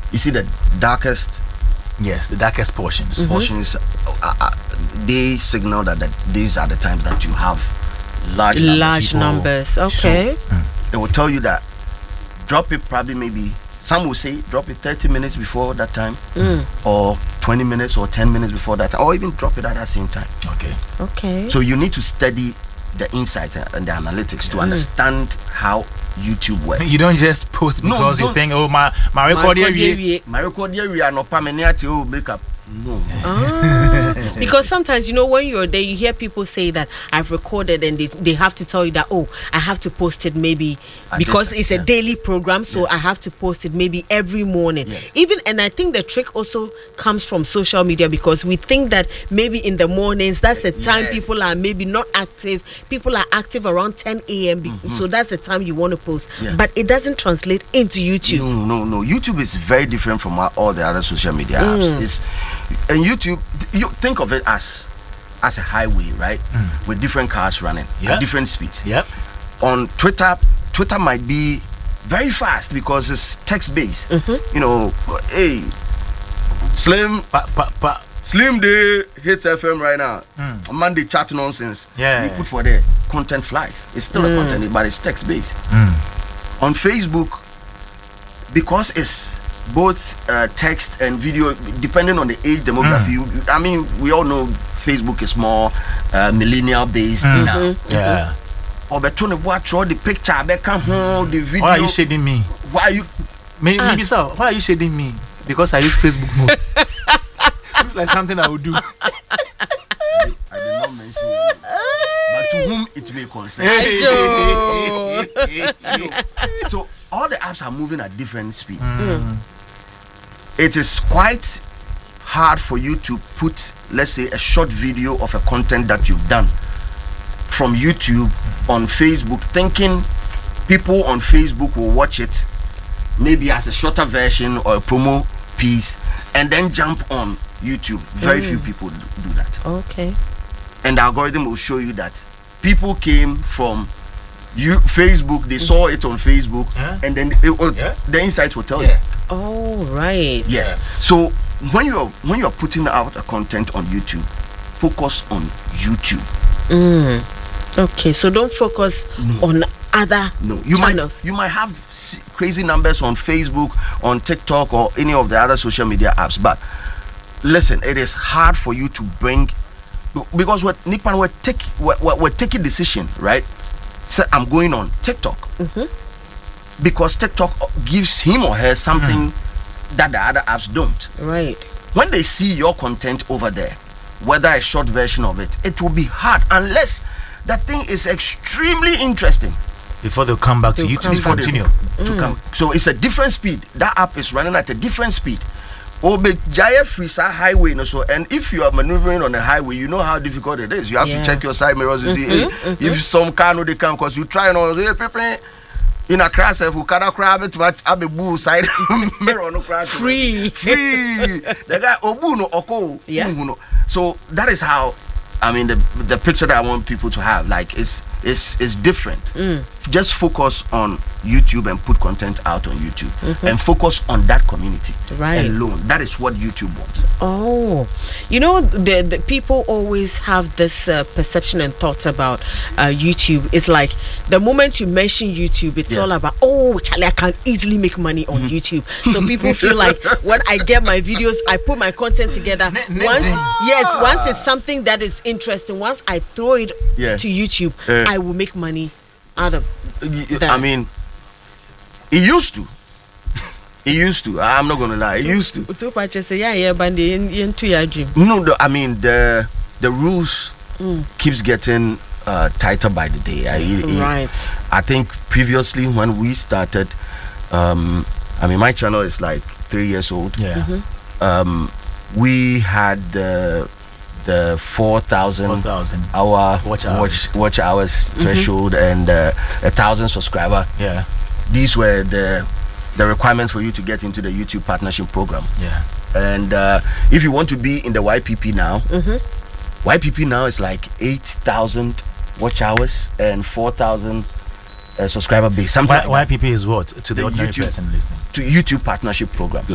you see the darkest. Yes, the darkest portions. Portions, they signal that these are the times that you have large numbers. Okay. So, they will tell you that drop it probably maybe, some will say drop it 30 minutes before that time, or 20 minutes or 10 minutes before that time, or even drop it at that same time. Okay. So you need to study the insights and the analytics to understand how YouTube works. You don't just post because you think, oh, my record here. My record here, we are not permanent. Oh, makeup. No. Because sometimes, when you're there, you hear people say that I've recorded, and they have to tell you that, oh, I have to post it maybe because it's a daily program, so I have to post it maybe every morning. Yes. And I think the trick also comes from social media, because we think that maybe in the mornings, that's the time people are maybe not active. People are active around 10 a.m. So that's the time you want to post. But it doesn't translate into YouTube. No. YouTube is very different from all the other social media apps. And YouTube, you think of it as a highway, right? With different cars running at different speeds. On Twitter might be very fast because it's text based. Hey, Slim Day hits FM right now. Monday chat nonsense. We put for there content flies. It's still a content, but it's text based. On Facebook, because it's both text and video, depending on the age demography. I mean, we all know Facebook is more millennial based now. Or better watch all the picture, the video. Why are you shading me? Why are you? Maybe so. Why are you shading me? Because I use Facebook most. Looks like something I would do. I did not mention it. But to whom it may concern. So all the apps are moving at different speed. It is quite hard for you to put, let's say, a short video of a content that you've done from YouTube on Facebook, thinking people on Facebook will watch it maybe as a shorter version or a promo piece, and then jump on YouTube. Very few people do that. Okay. And the algorithm will show you that people came from Facebook, they saw it on Facebook, and then the insights will tell you. Oh, right. Yes. So when you're putting out a content on YouTube, focus on YouTube. Okay, so don't focus on other channels. You might have crazy numbers on Facebook, on TikTok, or any of the other social media apps, but listen, it is hard for you to bring, because we're taking decision, right? So I'm going on TikTok because TikTok gives him or her something that the other apps don't. Right. When they see your content over there, whether a short version of it, it will be hard unless that thing is extremely interesting. Before they come back to YouTube, before continue. So it's a different speed. That app is running at a different speed. Jaya Frisa highway, so, and if you are maneuvering on the highway, you know how difficult it is. You have to check your side mirrors to see if some car no they come, because you try and all in a crash if you cannot grab it much a boo side mirror no crash free the guy obu no oko so that is how, I mean, the picture that I want people to have, like, is different. Just focus on YouTube and put content out on YouTube, and focus on that community alone. That is what YouTube wants. Oh, the people always have this perception and thoughts about YouTube. It's like the moment you mention YouTube, it's all about, oh, Charlie, I can easily make money on YouTube. So people feel like when I get my videos, I put my content together. Once it's something that is interesting, once I throw it to YouTube, I will make money out of that. I mean, it used to. I'm not gonna lie. It used to. No, I mean the rules keeps getting tighter by the day. I think previously when we started, I mean, my channel is like 3 years old. We had the 4,000 hour watch hours threshold and 1,000 subscriber. These were the requirements for you to get into the YouTube partnership program. And if you want to be in the YPP now, YPP now is like 8,000 watch hours and 4,000 subscriber base. Something like YPP is what to the ordinary person listening? To YouTube partnership program.